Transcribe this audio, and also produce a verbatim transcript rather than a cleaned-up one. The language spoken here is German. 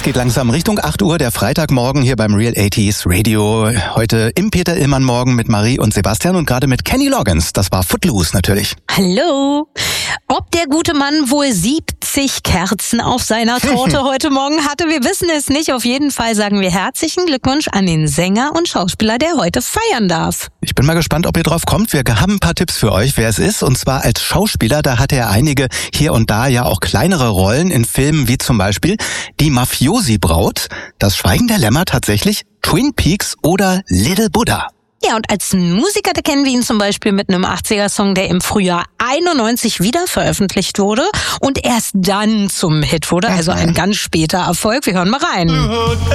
geht langsam Richtung acht Uhr, der Freitagmorgen hier beim Real achtziger Radio. Heute im Peter Illmann Morgen mit Marie und Sebastian und gerade mit Kenny Loggins. Das war Footloose natürlich. Hallo. Ob der gute Mann wohl siebzig Kerzen auf seiner Torte heute Morgen hatte, wir wissen es nicht. Auf jeden Fall sagen wir herzlichen Glückwunsch an den Sänger und Schauspieler, der heute feiern darf. Ich bin mal gespannt, ob ihr drauf kommt. Wir haben ein paar Tipps für euch, wer es ist. Und zwar als Schauspieler, da hatte er einige hier und da ja auch kleinere Rollen in Filmen wie zum Beispiel Die Mafiosi-Braut, Das Schweigen der Lämmer tatsächlich, Twin Peaks oder Little Buddha. Ja, und als Musiker, da kennen wir ihn zum Beispiel mit einem achtziger-Song, der im Frühjahr einundneunzig wieder veröffentlicht wurde und erst dann zum Hit wurde. Also ein ganz später Erfolg. Wir hören mal rein.